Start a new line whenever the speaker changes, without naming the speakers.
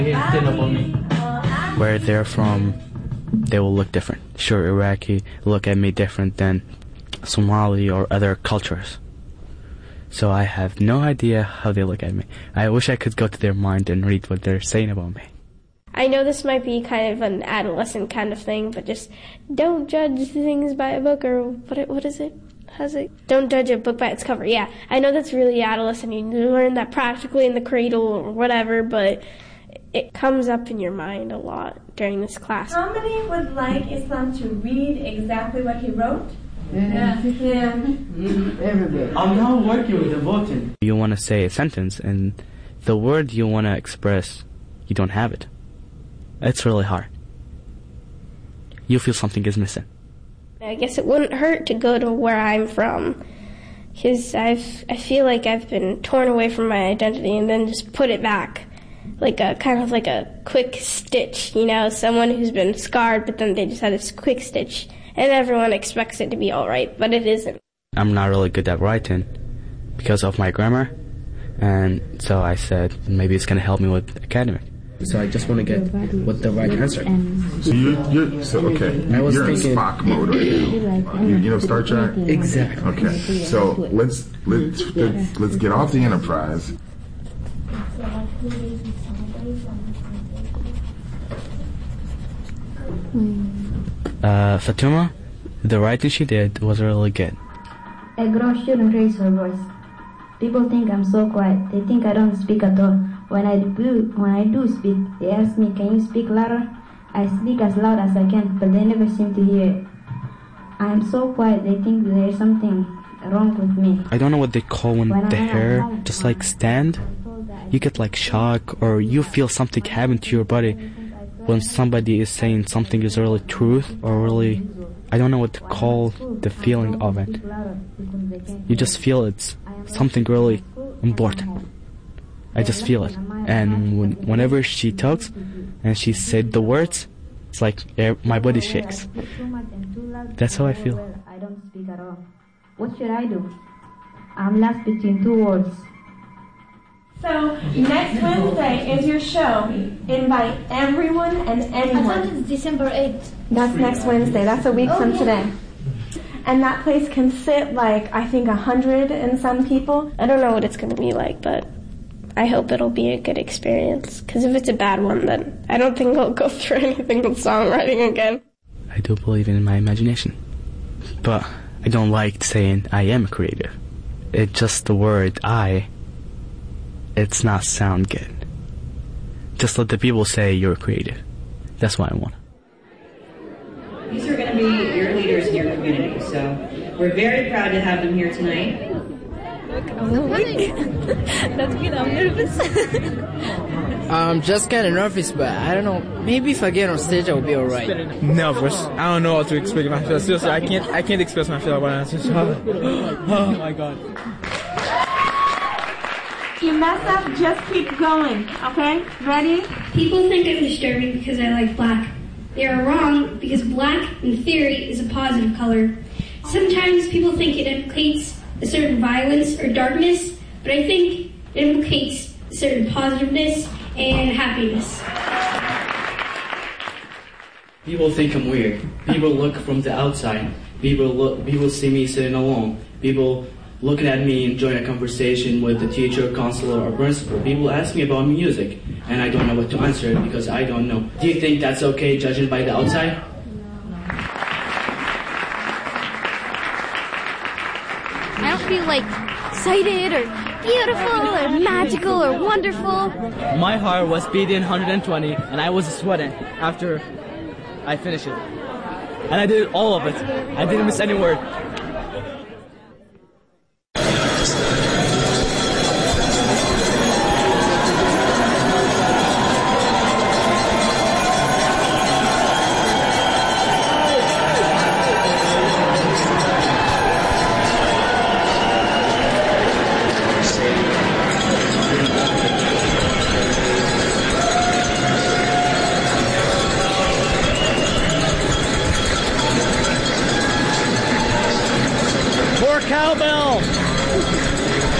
Where they're from, they will look different. Sure, Iraqi look at me different than Somali or other cultures. So I have no idea how they look at me. I wish I could go to their mind and read what they're saying about me.
I know this might be kind of an adolescent kind of thing, but just don't judge things by a book, or what is it? How's it? Don't judge a book by its cover. Yeah, I know that's really adolescent. You learn that practically in the cradle or whatever, but it comes up in your mind a lot during this class.
How many would like Islam to read exactly what he wrote?
Yeah.
Everybody.
I'm not working with the voting.
You want to say a sentence, and the word you want to express, you don't have it. It's really hard. You feel something is missing.
I guess it wouldn't hurt to go to where I'm from, because I feel like I've been torn away from my identity and then just put it back, like a kind of like a quick stitch, you know, someone who's been scarred, but then they just had this quick stitch, and everyone expects it to be all right, but it isn't.
I'm not really good at writing because of my grammar, and so I said maybe it's going to help me with academic. So I just want to get what the right answer.
So you're you're in Spock mode right now. You know Star Trek?
Exactly.
Okay. So let's get off the Enterprise.
Fatuma, the writing she did was really good.
A girl shouldn't raise her voice. People think I'm so quiet. They think I don't speak at all. When I do speak, they ask me, can you speak louder? I speak as loud as I can, but they never seem to hear it. I am so quiet, they think there's something wrong with me.
I don't know what they call when the hair just like stand. You get like shock, or you feel something happen to your body when somebody is saying something is really truth, or really, I don't know what to call the feeling of it. You just feel it's something really important. I just feel it. And whenever she talks and she said the words, it's like my body shakes. That's how I feel.
I don't speak at all. What should I do? I'm lost between two words.
So next Wednesday is your show. Invite everyone and anyone.
I thought it's December 8th.
That's next Wednesday. That's a week from today. And that place can sit like, I think, 100 and some people.
I don't know what it's going to be like, but I hope it'll be a good experience. Because if it's a bad one, then I don't think I'll go through anything with songwriting again.
I do believe in my imagination. But I don't like saying I am creative. It's just the word it's not sound good. Just let the people say you're creative. That's what I want.
These are going to be your leaders in your community, so we're very proud to have them here tonight.
That's good, I'm nervous.
I'm just kind of nervous, but I don't know. Maybe if I get on stage, I'll be alright.
Nervous. I don't know how to explain my feelings. Seriously, I can't express my feelings about it. Oh my God.
You mess up, just keep going, okay? Ready?
People think I'm disturbing because I like black. They are wrong because black, in theory, is a positive color. Sometimes people think it implicates a certain violence or darkness, but I think it implicates a certain positiveness and happiness.
People think I'm weird. People look from the outside. People see me sitting alone. People looking at me enjoying a conversation with the teacher, counselor, or principal. People ask me about music, and I don't know what to answer because I don't know. Do you think that's okay, judging by the outside?
I don't feel like excited or beautiful or magical or wonderful.
My heart was beating 120, and I was sweating after I finished it. And I did all of it. I didn't miss any word.